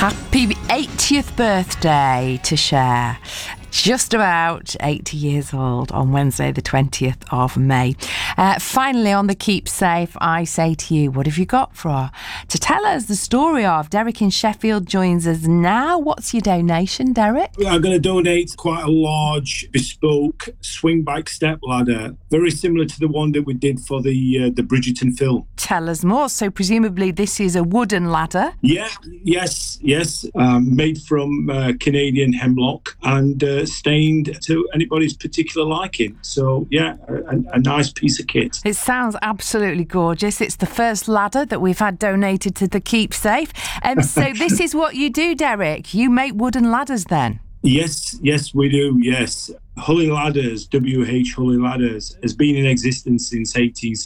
Happy 80th birthday to Cher. Just about 80 years old on Wednesday the 20th of May. Finally on the Keep Safe, I say to you, what have you got to tell us the story of? Derek in Sheffield joins us now. What's your donation, Derek? I'm going to donate quite a large bespoke swing bike step ladder, very similar to the one that we did for the Bridgerton film. Tell us more. So presumably this is a wooden ladder? Yes. Made from Canadian hemlock and stained to anybody's particular liking. So, yeah, a nice piece of kit. It sounds absolutely gorgeous. It's the first ladder that we've had donated to the Keep Safe. So this is what you do, Derek. You make wooden ladders then? Yes, we do, yes. Hulley Ladders, WH Hulley Ladders, has been in existence since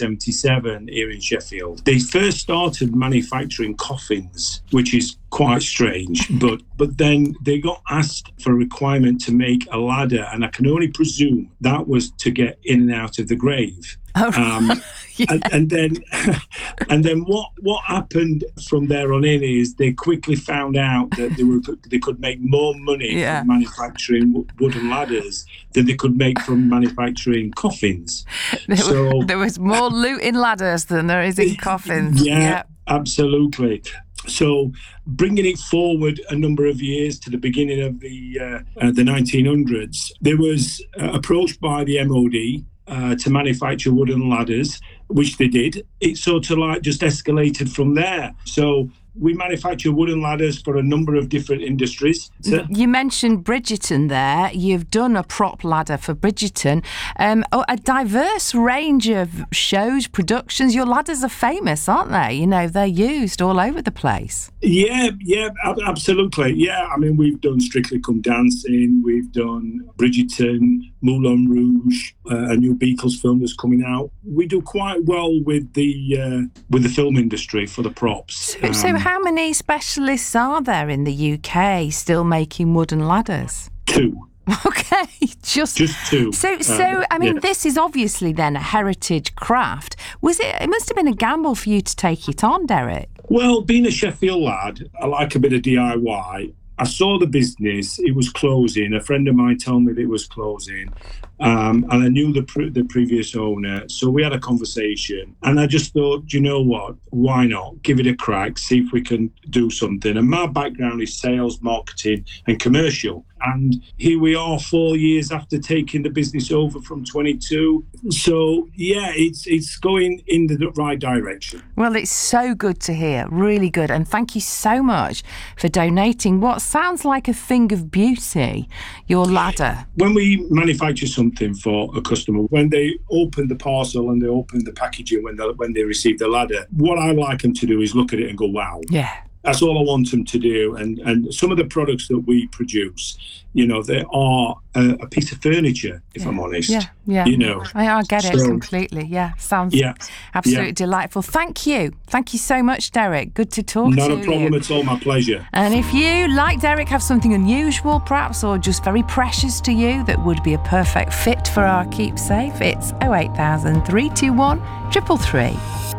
1877 here in Sheffield. They first started manufacturing coffins, which is quite strange, but then they got asked for a requirement to make a ladder, and I can only presume that was to get in and out of the grave. Yeah. And then what happened from there on in is they quickly found out that they could make more money from manufacturing wooden ladders than they could make from manufacturing coffins. There was more loot in ladders than there is in coffins. Yeah, absolutely. So bringing it forward a number of years to the beginning of the 1900s, they was approached by the MOD to manufacture wooden ladders, which they did. It sort of like just escalated from there. So we manufacture wooden ladders for a number of different industries. You mentioned Bridgerton there. You've done a prop ladder for Bridgerton. A diverse range of shows, productions. Your ladders are famous, aren't they? You know, they're used all over the place. Yeah, absolutely. Yeah, I mean, we've done Strictly Come Dancing. We've done Bridgerton, Moulin Rouge, a new Beatles film that's coming out. We do quite well with the film industry for the props. So how many specialists are there in the UK still making wooden ladders? 2. Okay, just 2. So I mean, this is obviously then a heritage craft. It must have been a gamble for you to take it on, Derek. Well, being a Sheffield lad, I like a bit of DIY. I saw the business, it was closing. A friend of mine told me that it was closing. And I knew the previous owner. So we had a conversation. And I just thought, you know what? Why not? Give it a crack, see if we can do something. And my background is sales, marketing and commercial. And here we are 4 years after taking the business over from 22. So, yeah, it's going in the right direction. Well, it's so good to hear. Really good. And thank you so much for donating what sounds like a thing of beauty, your ladder. When we manufacture something for a customer, when they open the parcel and they open the packaging, when they receive the ladder, what I like them to do is look at it and go, wow. Yeah. That's all I want them to do. And some of the products that we produce, you know, they are a piece of furniture, if I'm honest. Yeah. You know. I get it completely. Yeah. Sounds absolutely delightful. Thank you. Thank you so much, Derek. Good to talk to you. Not a problem at all. My pleasure. And if you, like Derek, have something unusual, perhaps, or just very precious to you that would be a perfect fit for our Keep Safe, it's 08000 321 333.